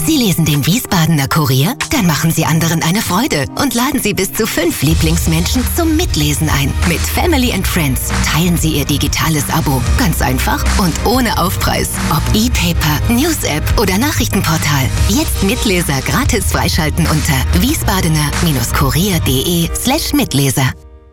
Sie lesen den Wiesbadener Kurier? Dann machen Sie anderen eine Freude und laden Sie bis zu 5 Lieblingsmenschen zum Mitlesen ein. Mit Family and Friends teilen Sie Ihr digitales Abo. Ganz einfach und ohne Aufpreis. Ob E-Paper, News-App oder Nachrichtenportal. Jetzt Mitleser gratis freischalten unter wiesbadener-kurier.de/Mitleser.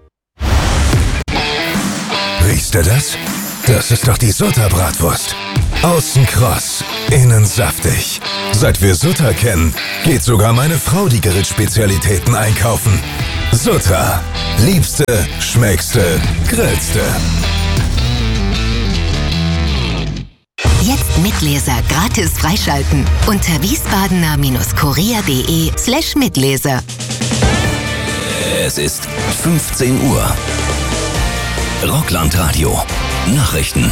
Riechst du das? Das ist doch die Sutta-Bratwurst. Außen kross, innen saftig. Seit wir Sutta kennen, geht sogar meine Frau die Grillspezialitäten einkaufen. Sutta. Liebste, schmeckste, grillste. Jetzt Mitleser gratis freischalten unter wiesbadener-kurier.de/Mitleser. Es ist 15 Uhr. Rockland-Radio. Nachrichten.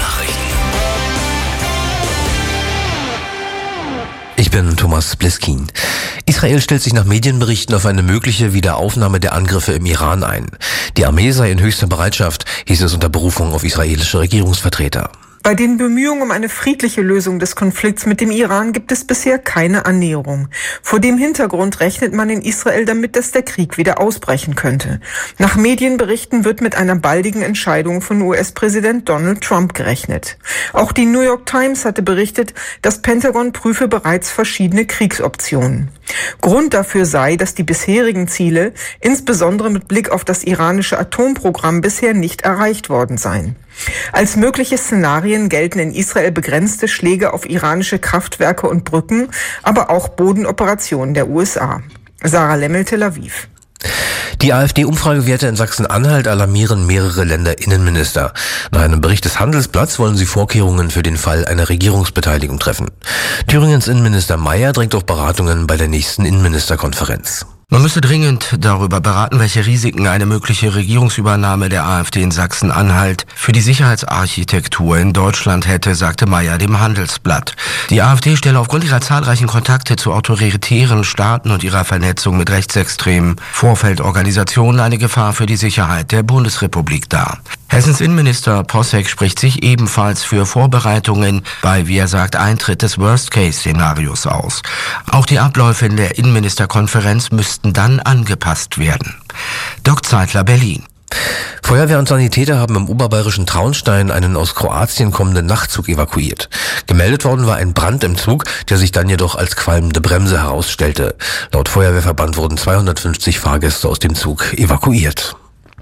Ich bin Thomas Bliskin. Israel stellt sich nach Medienberichten auf eine mögliche Wiederaufnahme der Angriffe im Iran ein. Die Armee sei in höchster Bereitschaft, hieß es unter Berufung auf israelische Regierungsvertreter. Bei den Bemühungen um eine friedliche Lösung des Konflikts mit dem Iran gibt es bisher keine Annäherung. Vor dem Hintergrund rechnet man in Israel damit, dass der Krieg wieder ausbrechen könnte. Nach Medienberichten wird mit einer baldigen Entscheidung von US-Präsident Donald Trump gerechnet. Auch die New York Times hatte berichtet, das Pentagon prüfe bereits verschiedene Kriegsoptionen. Grund dafür sei, dass die bisherigen Ziele, insbesondere mit Blick auf das iranische Atomprogramm, bisher nicht erreicht worden seien. Als mögliche Szenarien gelten in Israel begrenzte Schläge auf iranische Kraftwerke und Brücken, aber auch Bodenoperationen der USA. Sarah Lemmel, Tel Aviv. Die AfD-Umfragewerte in Sachsen-Anhalt alarmieren mehrere Länderinnenminister. Nach einem Bericht des Handelsblatts wollen sie Vorkehrungen für den Fall einer Regierungsbeteiligung treffen. Thüringens Innenminister Mayer drängt auf Beratungen bei der nächsten Innenministerkonferenz. Man müsse dringend darüber beraten, welche Risiken eine mögliche Regierungsübernahme der AfD in Sachsen-Anhalt für die Sicherheitsarchitektur in Deutschland hätte, sagte Mayer dem Handelsblatt. Die AfD stelle aufgrund ihrer zahlreichen Kontakte zu autoritären Staaten und ihrer Vernetzung mit rechtsextremen Vorfeldorganisationen eine Gefahr für die Sicherheit der Bundesrepublik dar. Hessens Innenminister Posseck spricht sich ebenfalls für Vorbereitungen bei, wie er sagt, Eintritt des Worst-Case-Szenarios aus. Auch die Abläufe in der Innenministerkonferenz müssten dann angepasst werden. Dirk Zeitler, Berlin. Feuerwehr und Sanitäter haben im oberbayerischen Traunstein einen aus Kroatien kommenden Nachtzug evakuiert. Gemeldet worden war ein Brand im Zug, der sich dann jedoch als qualmende Bremse herausstellte. Laut Feuerwehrverband wurden 250 Fahrgäste aus dem Zug evakuiert.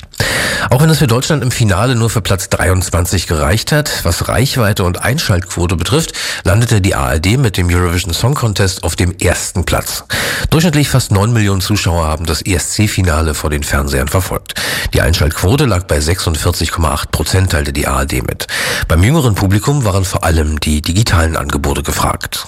Auch wenn es für Deutschland im Finale nur für Platz 23 gereicht hat, was Reichweite und Einschaltquote betrifft, landete die ARD mit dem Eurovision Song Contest auf dem ersten Platz. Durchschnittlich fast 9 Millionen Zuschauer haben das ESC-Finale vor den Fernsehern verfolgt. Die Einschaltquote lag bei 46,8%, teilte die ARD mit. Beim jüngeren Publikum waren vor allem die digitalen Angebote gefragt.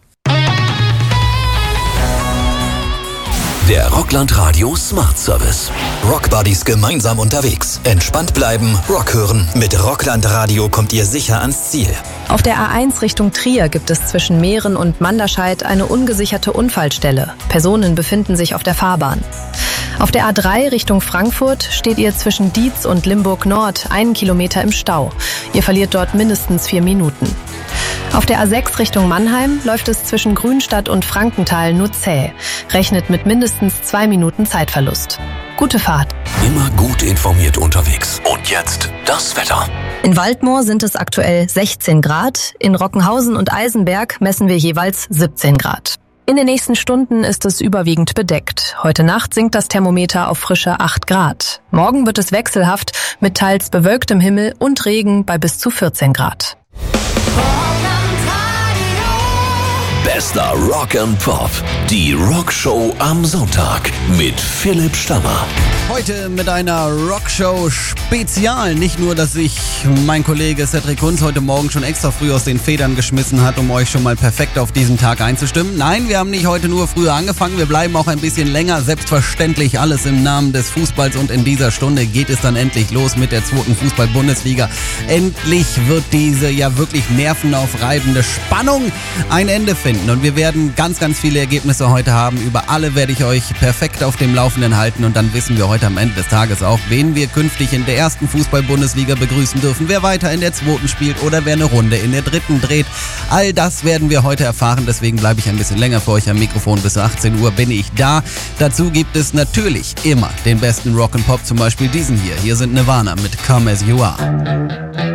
Der Rockland Radio Smart Service. Rockbuddies gemeinsam unterwegs. Entspannt bleiben, Rock hören. Mit Rockland Radio kommt ihr sicher ans Ziel. Auf der A1 Richtung Trier gibt es zwischen Mähren und Manderscheid eine ungesicherte Unfallstelle. Personen befinden sich auf der Fahrbahn. Auf der A3 Richtung Frankfurt steht ihr zwischen Dietz und Limburg Nord 1 Kilometer im Stau. Ihr verliert dort mindestens 4 Minuten. Auf der A6 Richtung Mannheim läuft es zwischen Grünstadt und Frankenthal nur zäh. Rechnet mit mindestens 2 Minuten Zeitverlust. Gute Fahrt. Immer gut informiert unterwegs. Und jetzt das Wetter. In Waldmoor sind es aktuell 16 Grad. In Rockenhausen und Eisenberg messen wir jeweils 17 Grad. In den nächsten Stunden ist es überwiegend bedeckt. Heute Nacht sinkt das Thermometer auf frische 8 Grad. Morgen wird es wechselhaft mit teils bewölktem Himmel und Regen bei bis zu 14 Grad. Bester Rock and Pop. Die Rockshow am Sonntag mit Philipp Stammer. Heute mit einer Rockshow-Spezial. Nicht nur, dass sich mein Kollege Cedric Hunz heute Morgen schon extra früh aus den Federn geschmissen hat, um euch schon mal perfekt auf diesen Tag einzustimmen. Nein, wir haben nicht heute nur früher angefangen, wir bleiben auch ein bisschen länger. Selbstverständlich alles im Namen des Fußballs und in dieser Stunde geht es dann endlich los mit der 2. Fußball-Bundesliga. Endlich wird diese ja wirklich nervenaufreibende Spannung ein Ende finden. stattfinden. Und wir werden ganz, ganz viele Ergebnisse heute haben. Über alle werde ich euch perfekt auf dem Laufenden halten. Und dann wissen wir heute am Ende des Tages auch, wen wir künftig in der ersten Fußball-Bundesliga begrüßen dürfen, wer weiter in der zweiten spielt oder wer eine Runde in der dritten dreht. All das werden wir heute erfahren. Deswegen bleibe ich ein bisschen länger für euch am Mikrofon. Bis 18 Uhr bin ich da. Dazu gibt es natürlich immer den besten Rock and Pop, zum Beispiel diesen hier. Hier sind Nirvana mit Come As You Are.